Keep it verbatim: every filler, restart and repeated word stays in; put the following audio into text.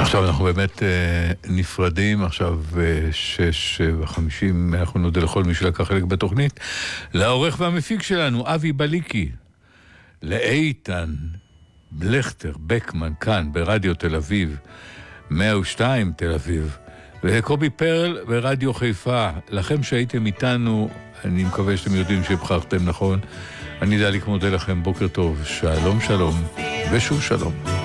עכשיו אנחנו באמת אה, נפרדים, עכשיו שש וחמישים, אנחנו נודה לכל מי שלקח חלק בתוכנית, לעורך והמפיק שלנו, אבי בליקי, לאיתן בלכטר בקמן כאן ברדיו תל אביב, מאה ושתיים תל אביב, וקובי פרל ברדיו חיפה. לכם שהייתם איתנו, אני מקווה שאתם יודעים שבחרתם נכון. אני דליק מודה לכם, בוקר טוב, שלום שלום ושוב שלום.